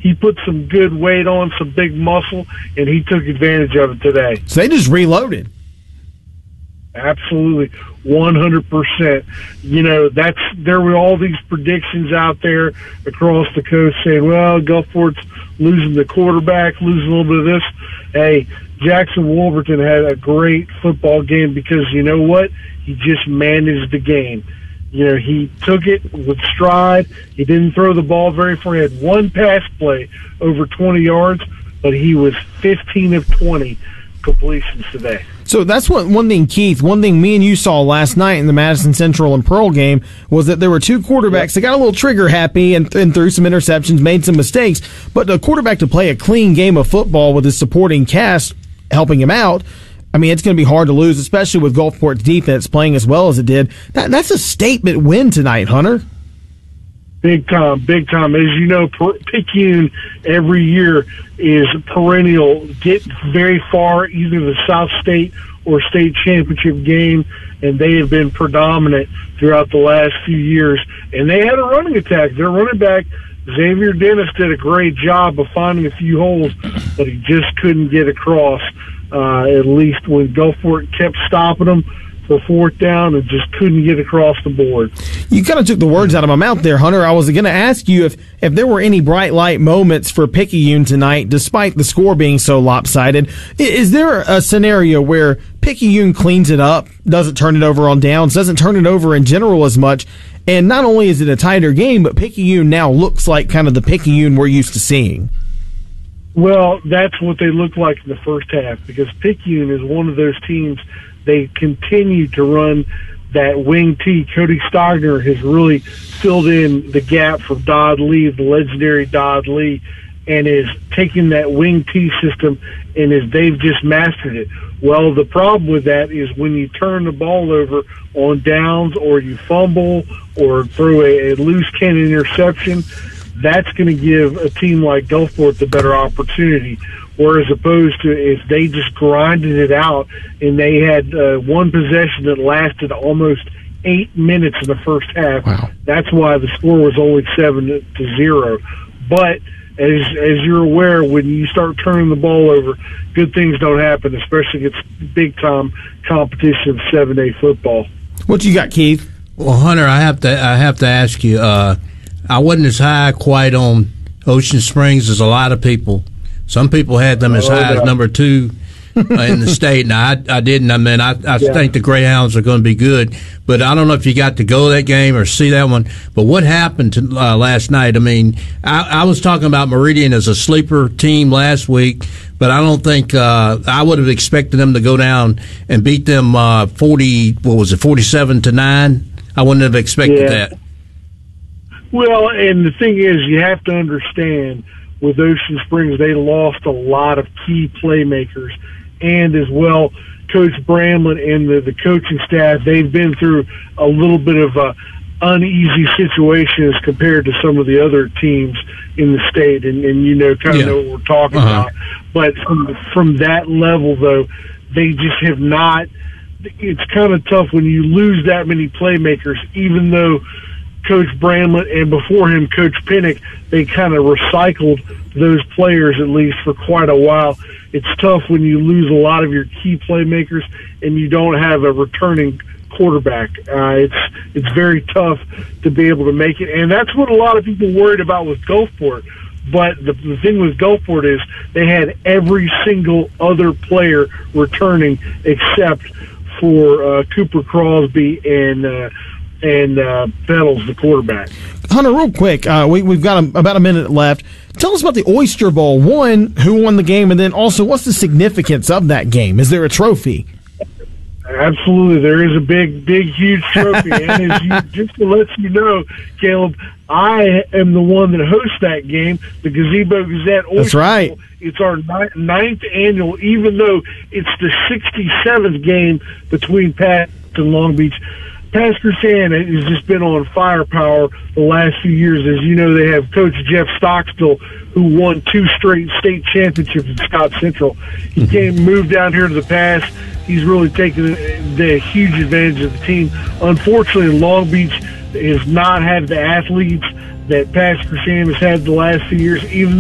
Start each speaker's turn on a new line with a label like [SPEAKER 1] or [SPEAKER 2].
[SPEAKER 1] he put some good weight on, some big muscle, and he took advantage of it today.
[SPEAKER 2] So they just reloaded.
[SPEAKER 1] Absolutely, 100%. There were all these predictions out there across the coast saying, well, Gulfport's losing the quarterback, losing a little bit of this. Hey, Jackson Wolverton had a great football game because you know what? He just managed the game. He took it with stride. He didn't throw the ball very far. He had one pass play over 20 yards, but he was 15 of 20 completions today.
[SPEAKER 2] So that's one thing, Keith, one thing me and you saw last night in the Madison Central and Pearl game was that there were two quarterbacks that got a little trigger happy and threw some interceptions, made some mistakes, but the quarterback to play a clean game of football with his supporting cast helping him out, I mean, it's going to be hard to lose, especially with Gulfport's defense playing as well as it did. That's a statement win tonight, Hunter.
[SPEAKER 1] Big time. As you know, Picayune every year is perennial, get very far, either the South State or state championship game, and they have been predominant throughout the last few years. And they had a running attack. Their running back, Xavier Dennis, did a great job of finding a few holes, but he just couldn't get across, at least when Gulfport kept stopping them for fourth down and just couldn't get across the board.
[SPEAKER 2] You kind of took the words out of my mouth there, Hunter. I was going to ask you if there were any bright light moments for Picayune tonight, despite the score being so lopsided. Is there a scenario where Picayune cleans it up, doesn't turn it over on downs, doesn't turn it over in general as much, and not only is it a tighter game, but Picayune now looks like kind of the Picayune we're used to seeing?
[SPEAKER 1] Well, that's what they look like in the first half, because Picayune is one of those teams. They continue to run that wing T. Cody Stogner has really filled in the gap for Dodd Lee, the legendary Dodd Lee, and is taking that wing T system, and they've just mastered it. Well, the problem with that is when you turn the ball over on downs or you fumble or throw a loose cannon interception, that's going to give a team like Gulfport the better opportunity. Whereas opposed to if they just grinded it out and they had one possession that lasted almost 8 minutes in the first half. Wow. That's why the score was only 7-0. But as you're aware, when you start turning the ball over, good things don't happen, especially against big-time competition of 7A football.
[SPEAKER 2] What you got, Keith?
[SPEAKER 3] Well, Hunter, I have to ask you. I wasn't as high quite on Ocean Springs as a lot of people. Some people had them as high as number 2 in the state. Now, I didn't. I mean, I think the Greyhounds are going to be good, but I don't know if you got to go to that game or see that one. But what happened last night? I mean, I was talking about Meridian as a sleeper team last week, but I don't think I would have expected them to go down and beat them 47-9. I wouldn't have expected that.
[SPEAKER 1] Well, and the thing is, you have to understand, with Ocean Springs, they lost a lot of key playmakers, and as well, Coach Bramlett and the coaching staff, they've been through a little bit of a uneasy situation as compared to some of the other teams in the state, and you know, kind of know what we're talking about. But from that level, though, they just have not. It's kind of tough when you lose that many playmakers, even though Coach Bramlett and before him Coach Pinnock, they kind of recycled those players at least for quite a while. It's tough when you lose a lot of your key playmakers and you don't have a returning quarterback. It's very tough to be able to make it, and that's what a lot of people worried about with Gulfport. But the thing with Gulfport is they had every single other player returning except for Cooper Crosby and Bettles, the quarterback.
[SPEAKER 2] Hunter, real quick, we've got about a minute left. Tell us about the Oyster Bowl. One, who won the game, and then also what's the significance of that game? Is there a trophy?
[SPEAKER 1] Absolutely, there is a big, huge trophy. And just to let you know, Caleb, I am the one that hosts that game, the Gazebo Gazette Oyster
[SPEAKER 2] That's right.
[SPEAKER 1] Bowl. It's our ninth annual, even though it's the 67th game between Pat and Long Beach. Pastor Sand has just been on firepower the last few years. As you know, they have Coach Jeff Stockstill, who won 2 straight state championships at Scott Central. He moved down here to the pass. He's really taken the huge advantage of the team. Unfortunately, Long Beach has not had the athletes that Pastor Sam has had the last few years, even